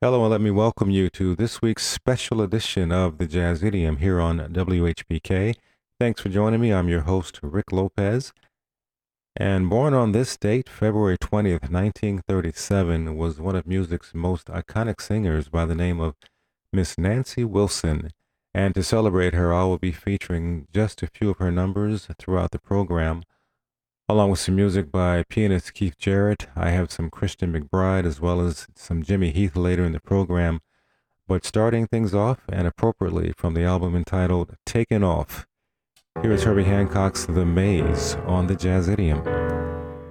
Hello, and let me welcome you to this week's special edition of the Jazz Idiom here on WHBK. Thanks for joining me. I'm your host, Rick Lopez. And born on this date, February 20th, 1937, was one of music's most iconic singers by the name of Miss Nancy Wilson. And to celebrate her, I will be featuring just a few of her numbers throughout the program, along with some music by pianist Keith Jarrett. I have some Christian McBride as well as some Jimmy Heath later in the program. But starting things off, and appropriately, from the album entitled Taken Off, here is Herbie Hancock's The Maze on the Jazz Idiom.